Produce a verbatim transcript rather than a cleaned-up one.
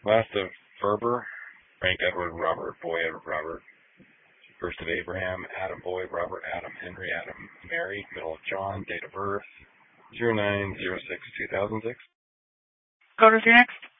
Last of Ferber, Frank Edward Robert Boy Edward Robert. First of Abraham, Adam Boyd, Robert Adam Henry Adam Mary, middle of John, date of birth zero nine zero six two thousand six. Go to your next.